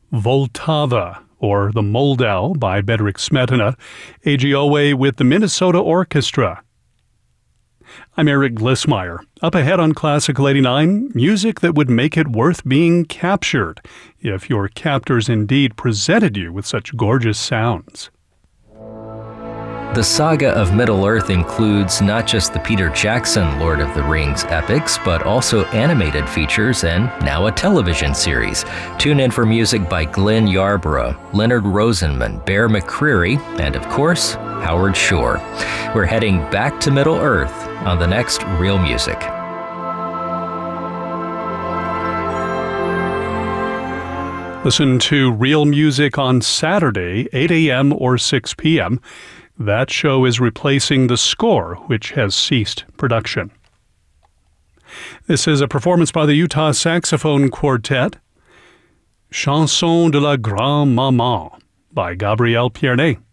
Voltava, or The Moldau by Bedřich Smetana, AGOA with the Minnesota Orchestra. I'm Eric Glissmeyer. Up ahead on Classical 89, music that would make it worth being captured, if your captors indeed presented you with such gorgeous sounds. The saga of Middle-earth includes not just the Peter Jackson Lord of the Rings epics, but also animated features and now a television series. Tune in for music by Glenn Yarborough, Leonard Rosenman, Bear McCreary, and of course, Howard Shore. We're heading back to Middle-earth on the next Real Music. Listen to Real Music on Saturday, 8 a.m. or 6 p.m. That show is replacing The Score, which has ceased production. This is a performance by the Utah Saxophone Quartet, Chanson de la Grand-Maman by Gabrielle Pierné.